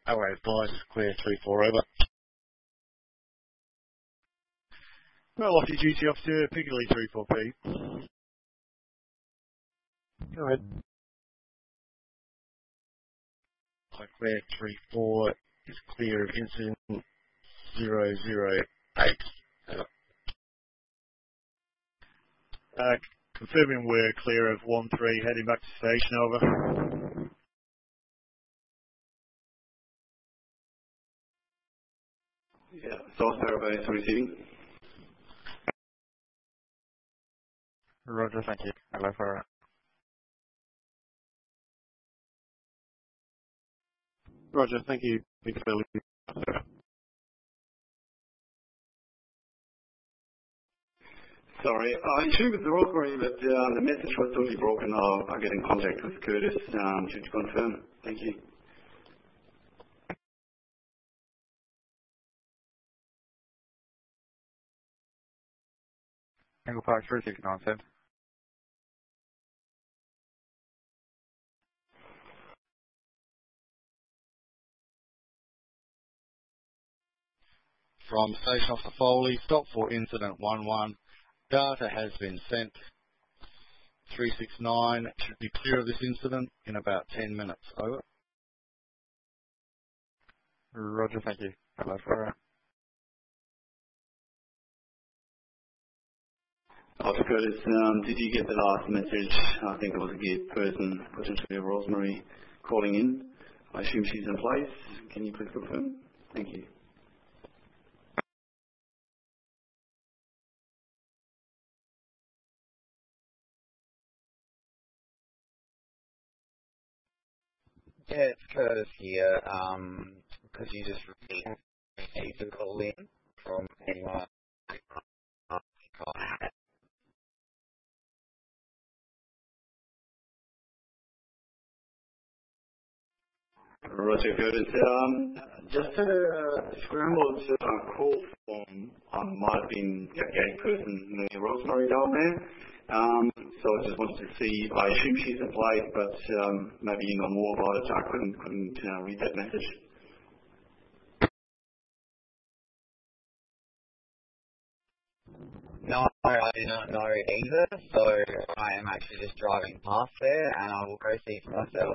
Arrow advice, clear 3-4 over. Well, off your duty officer, Piccadilly 34P. Go ahead. Clear 3-4 is clear of incident 008. Over. Confirming we're clear of 1-3, heading back to station, over. Yeah, South Paradise receiving. Roger, thank you. Hello, for Roger, thank you. Piccadilly. Sorry, I assume it's the Rosemary, but the message was totally broken. I'll get in contact with Curtis to confirm. Thank you. Angle Park 369, sir. From Station Officer Foley, stop for incident 11. Data has been sent. 369 should be clear of this incident in about 10 minutes. Over. Roger, thank you. Hello, for Officer Curtis, did you get the last message? I think it was a geared person, potentially a Rosemary, calling in. I assume she's in place. Can you please confirm? Thank you. Yeah, it's Curtis here. Could you just repeat the call in from anyone? Roger, Curtis. Just a scrambled call from might have been a gay person, the Rosemary down there. So I just wanted to see, I assume she's in place, but maybe you know more about it. I couldn't read that message. No, I do not know either, so I am actually just driving past there and I will go see for myself.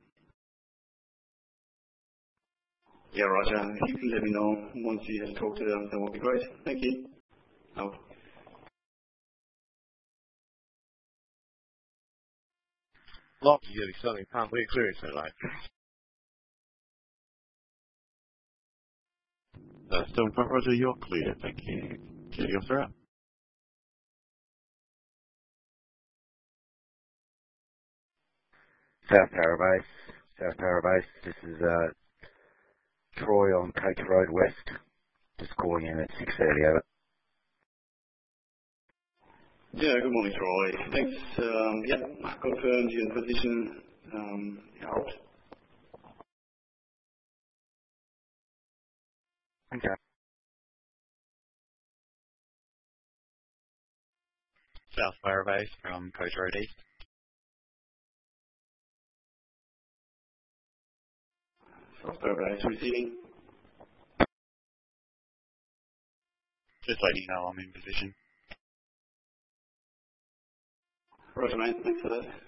Yeah, Roger. If you can let me know once you have talked to them, that would be great. Thank you. Oh. Lock, you get something, can't be clear, so like. Still in front, Roger, you're clear, thank you. Duty officer out. South Parabase. This is Troy on Coach Road West. Just calling in at 6:30. Over. Yeah, good morning, Troy. Thanks. Yeah, confirmed you're in position. Out. Okay. South Firebase from Coach Road East. South Firebase receiving. Just letting you know I'm in position. Roger, mate. Thanks for that.